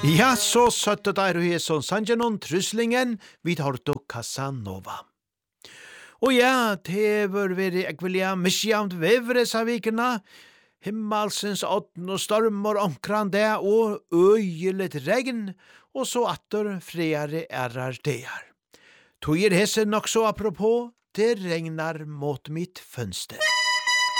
Ja, så søtte der og sånn Sanjanon Truslingen vid Horto Casanova. Og ja, det var vært ekvelia misjavnt vevres av vikene, himmelsens åtten og stormer omkran det, og øyelet regn, og så atter freare ærar dear. Tog hese nok så apropos, det regnar mot mitt fönster.